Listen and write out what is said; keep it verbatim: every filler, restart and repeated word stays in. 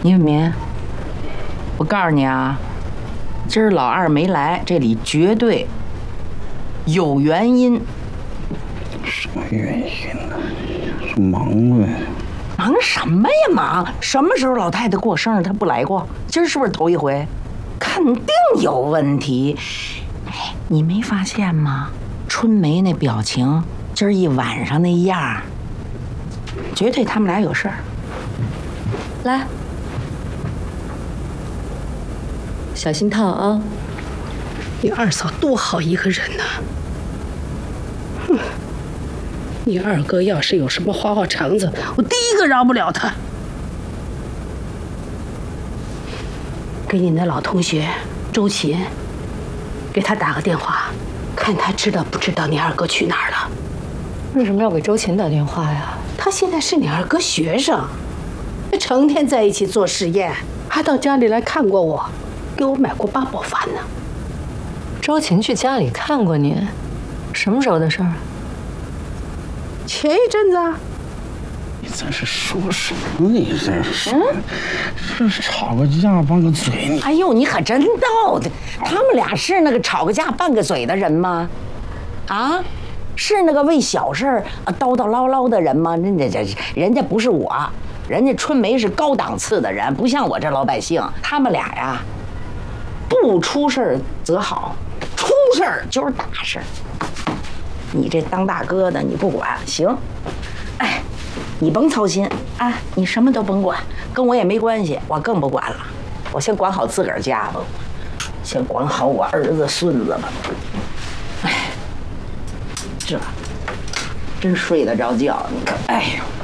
倪伟民，我告诉你啊，今儿老二没来，这里绝对有原因。 什么原因呢？是忙呗。 忙什么呀忙？什么时候老太太过生日她不来过？今儿是不是头一回？肯定有问题。哎，你没发现吗？春梅那表情，今儿一晚上那样，绝对他们俩有事儿。 来，小心烫啊！ 你二嫂多好一个人呐！哼，你二哥要是有什么花花肠子，我第一个饶不了他。给你那老同学周琴，给他打个电话，看他知道不知道你二哥去哪儿了。 为什么要给周琴打电话呀？ 他现在是你二哥学生，成天在一起做实验，还到家里来看过我，给我买过八宝饭呢。 周琴去家里看过您，什么时候的事儿？ 前一阵子啊。 你这是说什么？你这是，这是吵个架拌个嘴。你哎呦，你可真逗的！他们俩是那个吵个架拌个嘴的人吗？啊，是那个为小事儿叨叨唠唠的人吗？那这这人家不是我，人家春梅是高档次的人，不像我这老百姓。他们俩呀，不出事儿则好，出事儿就是大事儿。你这当大哥的你不管行？哎。你甭操心啊，你什么都甭管，跟我也没关系，我更不管了。我先管好自个儿家吧，先管好我儿子孙子吧。哎，这真睡得着觉，你看，哎呦。